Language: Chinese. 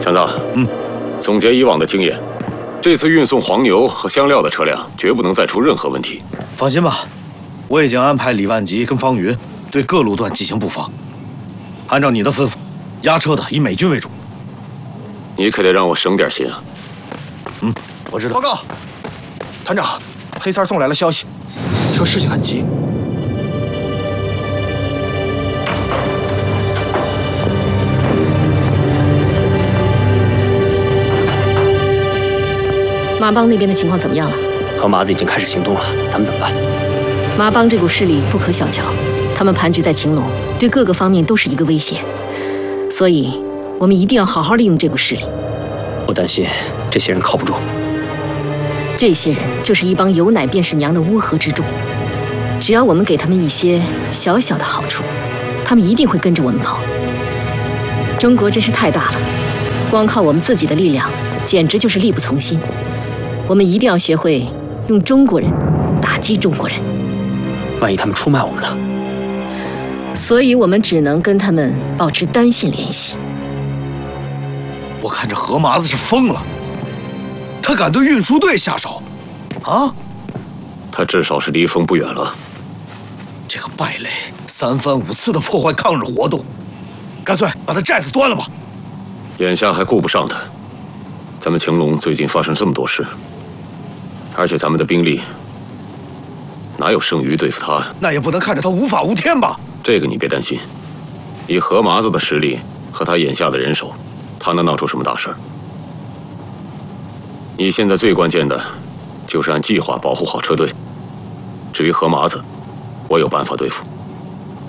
强子，总结以往的经验，这次运送黄牛和香料的车辆绝不能再出任何问题。 放心吧，我已经安排李万吉跟方云对各路段进行布防，按照你的吩咐，押车的以美军为主。 你可得让我省点心啊！ 我知道。 报告，团长，黑三送来了消息，说事情很急。 马帮那边的情况怎么样了？ 和麻子已经开始行动了，咱们怎么办？ 马帮这股势力不可小瞧，他们盘踞在晴隆，对各个方面都是一个威胁，所以我们一定要好好利用这股势力。 我担心这些人靠不住。 这些人就是一帮有奶便是娘的乌合之众，只要我们给他们一些小小的好处，他们一定会跟着我们跑。中国真是太大了，光靠我们自己的力量，简直就是力不从心。我们一定要学会用中国人打击中国人。 万一他们出卖我们呢？ 所以我们只能跟他们保持单线联系。 我看这何麻子是疯了，他敢对运输队下手，啊？ 他至少是离峰不远了。 这个败类3番5次的破坏抗日活动，干脆把他寨子端了吧。 眼下还顾不上他。咱们晴隆最近发生这么多事，而且咱们的兵力哪有剩余对付他？ 那也不能看着他无法无天吧？ 这个你别担心，以何麻子的实力和他眼下的人手，他能闹出什么大事儿？你现在最关键的，就是按计划保护好车队。至于何麻子，我有办法对付。